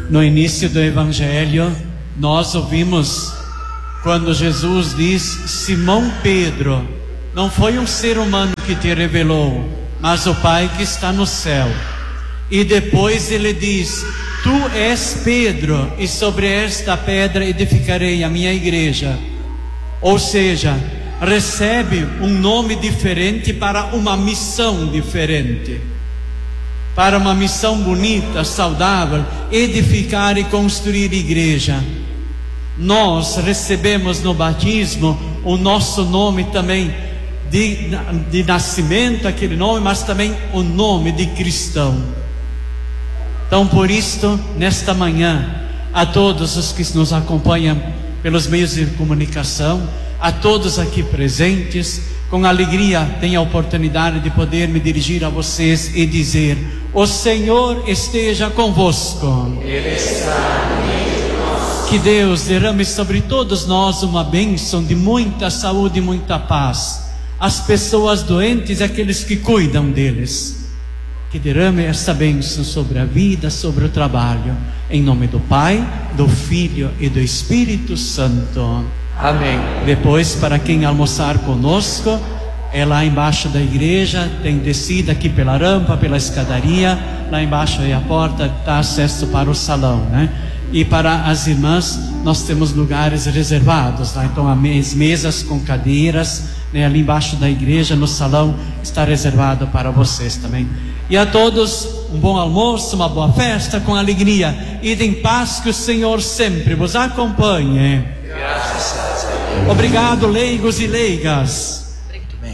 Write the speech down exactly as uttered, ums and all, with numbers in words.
No início do Evangelho, nós ouvimos quando Jesus diz: Simão Pedro, não foi um ser humano que te revelou, mas o Pai que está no céu. E depois ele diz: Tu és Pedro, e sobre esta pedra edificarei a minha igreja. Ou seja, recebe um nome diferente para uma missão diferente, para uma missão bonita, saudável, edificar e construir igreja. Nós recebemos no batismo o nosso nome também de, de nascimento, aquele nome, mas também o nome de cristão. Então, por isto, nesta manhã, a todos os que nos acompanham pelos meios de comunicação, a todos aqui presentes, com alegria tenho a oportunidade de poder me dirigir a vocês e dizer: o Senhor esteja convosco. Ele está no meio de nós. Que Deus derrame sobre todos nós uma bênção de muita saúde e muita paz. As pessoas doentes e aqueles que cuidam deles. Que derrame essa bênção sobre a vida, sobre o trabalho. Em nome do Pai, do Filho e do Espírito Santo. Amém. Depois, para quem almoçar conosco, é lá embaixo da igreja, tem descida aqui pela rampa, pela escadaria. Lá embaixo é a porta, dá acesso para o salão, né? E para as irmãs, nós temos lugares reservados, tá? Então, as mesas com cadeiras, né, ali embaixo da igreja, no salão, está reservado para vocês também. E a todos, um bom almoço, uma boa festa, com alegria. Ide em paz, que o Senhor sempre vos acompanhe. Graças a Deus. Obrigado, leigos e leigas.